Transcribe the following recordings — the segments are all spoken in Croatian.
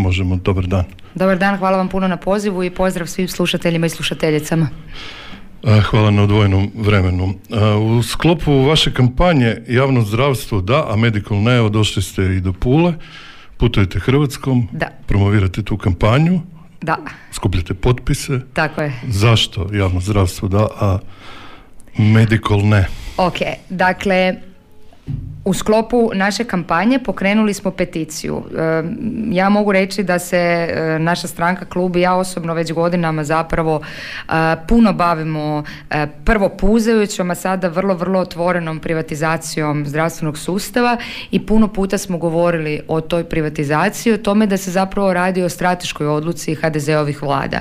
možemo. Dobar dan. Dobar dan, hvala vam puno na pozivu i pozdrav svim slušateljima i slušateljicama. Hvala na odvojenom vremenu. U sklopu vaše kampanje Javno zdravstvo da, a medical ne, došli ste i do Pule, putujete Hrvatskom, da. Promovirate tu kampanju, da. Skupljate potpise. Tako je. Zašto javno zdravstvo da, a medical ne? Ok, dakle, u sklopu naše kampanje pokrenuli smo peticiju. Ja mogu reći da se naša stranka, klub i ja osobno već godinama zapravo puno bavimo prvo puzajućom, a sada vrlo, vrlo otvorenom privatizacijom zdravstvenog sustava i puno puta smo govorili o toj privatizaciji, o tome da se zapravo radi o strateškoj odluci HDZ-ovih vlada.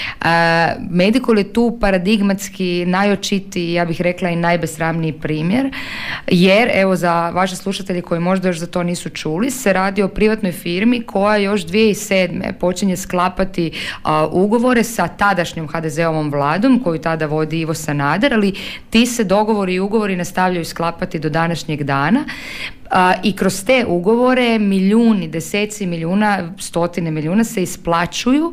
Medical je tu paradigmatski najočitiji, ja bih rekla i najbesramniji primjer, jer evo za vaši slušatelji koji možda još za to nisu čuli, se radi o privatnoj firmi koja još 2007. počinje sklapati ugovore sa tadašnjom HDZ-ovom vladom koju tada vodi Ivo Sanader, ali ti se dogovori i ugovori nastavljaju sklapati do današnjeg dana. I kroz te ugovore milijuni, deseci milijuna, stotine milijuna se isplaćuju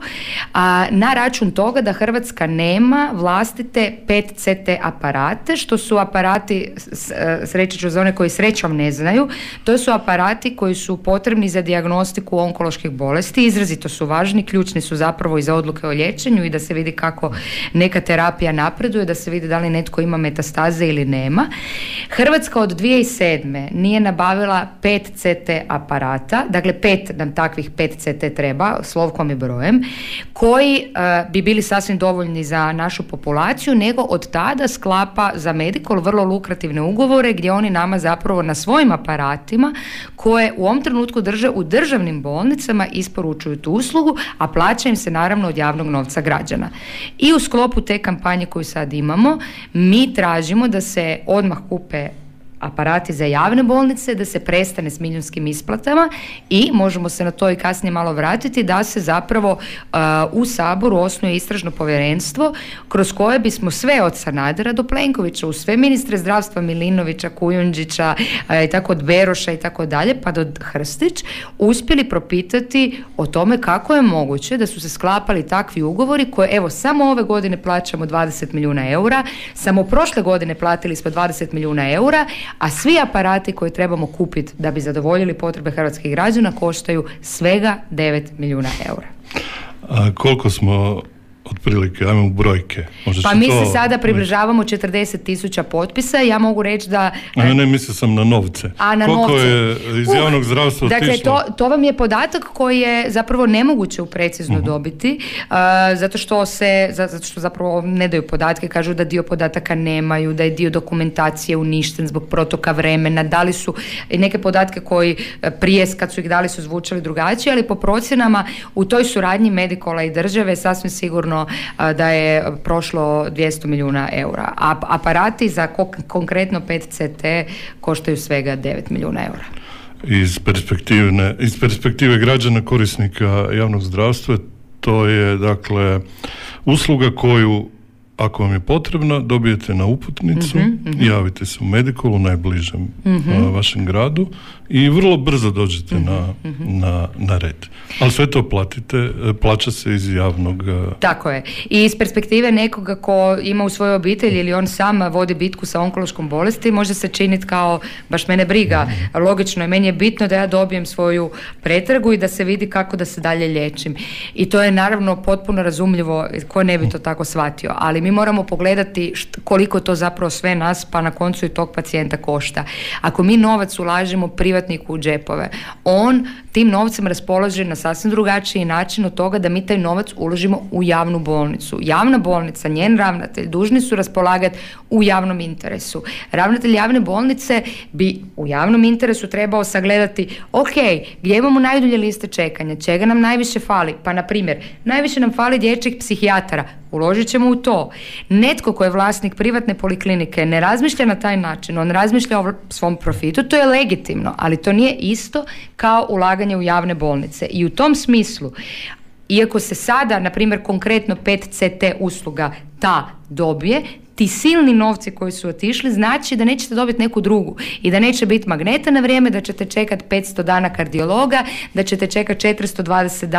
na račun toga da Hrvatska nema vlastite PET-CT aparate, što su aparati, reći ću za one koji srećom ne znaju, to su aparati koji su potrebni za dijagnostiku onkoloških bolesti, izrazito su važni, ključni su zapravo i za odluke o liječenju i da se vidi kako neka terapija napreduje, da se vidi da li netko ima metastaze ili nema. Hrvatska od 2007. nije nabavila 5 CT aparata, dakle 5 nam takvih 5 CT treba, slovkom i brojem, koji bi bili sasvim dovoljni za našu populaciju, nego od tada sklapa za medical vrlo lukrativne ugovore gdje oni nama zapravo na svojim aparatima koje u ovom trenutku drže u državnim bolnicama isporučuju tu uslugu, a plaća im se naravno od javnog novca građana. I u sklopu te kampanje koju sad imamo, mi tražimo da se odmah kupe aparati za javne bolnice, da se prestane s milijunskim isplatama i možemo se na to i kasnije malo vratiti, da se zapravo u Saboru osnuje istražno povjerenstvo kroz koje bismo sve od Sanadera do Plenkovića, u sve ministre zdravstva Milinovića, Kujundžića i tako od Beroša i tako dalje, pa do Hrstić, uspjeli propitati o tome kako je moguće da su se sklapali takvi ugovori koje evo samo ove godine plaćamo 20 milijuna eura, samo prošle godine platili smo 20 milijuna eura, a svi aparati koje trebamo kupiti da bi zadovoljili potrebe hrvatskih građana koštaju svega 9 milijuna eura. A koliko smo otprilike, ajmo u brojke? Pa mi se sada približavamo 40,000 potpisa. Ja mogu reći da... Ne, mislio sam na novce. Koliko je iz javnog zdravstva otišlo? Dakle, to vam je podatak koji je zapravo nemoguće precizno dobiti, zato što zapravo ne daju podatke, kažu da dio podataka nemaju, da je dio dokumentacije uništen zbog protoka vremena, dali su i neke podatke koji prije kad su ih dali su zvučali drugačije, ali po procjenama u toj suradnji Medicala i države sasvim sigurno da je prošlo 200 milijuna eura. A aparati za konkretno 5 CT koštaju svega 9 milijuna eura. Iz perspektive građana korisnika javnog zdravstva to je dakle usluga koju ako vam je potrebna, dobijete na uputnicu, javite se u Medicalu, najbližem vašem gradu i vrlo brzo dođete na red. Ali sve to plaća se iz javnog... Tako je. I iz perspektive nekoga ko ima u svojoj obitelji ili on sam vodi bitku sa onkološkom bolesti, može se činiti kao baš mene briga. Logično je, meni je bitno da ja dobijem svoju pretragu i da se vidi kako da se dalje liječim. I to je naravno potpuno razumljivo, ko ne bi to tako shvatio. Ali mi moramo pogledati koliko to zapravo sve nas, pa na koncu i tog pacijenta košta. Ako mi novac ulažemo privatniku u džepove, on tim novcem raspolaže na sasvim drugačiji način od toga da mi taj novac uložimo u javnu bolnicu. Javna bolnica, njen ravnatelj dužni su raspolagati u javnom interesu. Ravnatelj javne bolnice bi u javnom interesu trebao sagledati, ok, gdje imamo najdulje liste čekanja, čega nam najviše fali, pa na primjer, najviše nam fali dječjih psihijatara, uložit ćemo u to. Netko ko je vlasnik privatne poliklinike ne razmišlja na taj način, on razmišlja o svom profitu, to je legitimno, ali to nije isto kao ulaganje u javne bolnice. I u tom smislu, iako se sada, na primjer, konkretno 5 CT usluga ta dobije, ti silni novci koji su otišli znači da nećete dobiti neku drugu i da neće biti magneta na vrijeme, da ćete čekati 500 dana kardiologa, da ćete čekati 420 dana